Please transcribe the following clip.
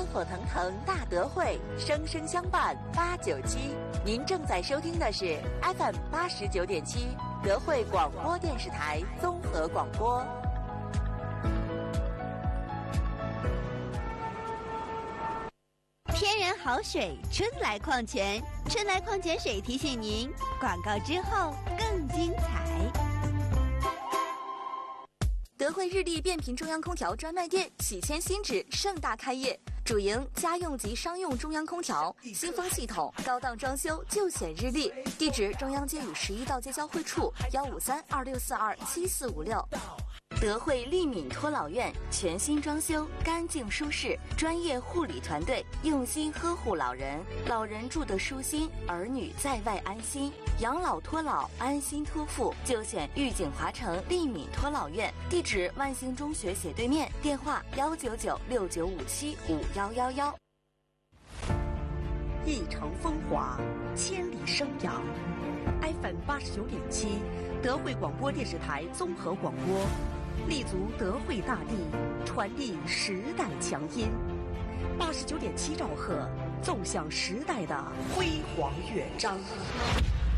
热火腾腾大德会，生生相伴897。您正在收听的是 FM 89.7德惠广播电视台综合广播。 天然好水，春来矿泉，春来矿泉水提醒您，广告之后更精彩。 德惠日立变频中央空调专卖店喜迁新址盛大开业，主营家用及商用中央空调、新风系统、高档装修就选日立。地址：中央街与11道街交汇处，153-2642-7456。德惠利敏托老院全新装修，干净舒适，专业护理团队用心呵护老人，老人住得舒心，儿女在外安心。养老托老，安心托付，就选裕景华城利敏托老院。地址：万兴中学斜对面，电话19969575111。 一城风华，千里生阳。FM 89.7，德惠广播电视台综合广播，立足德惠大地，传递时代强音。89.7兆赫，奏响时代的辉煌乐章。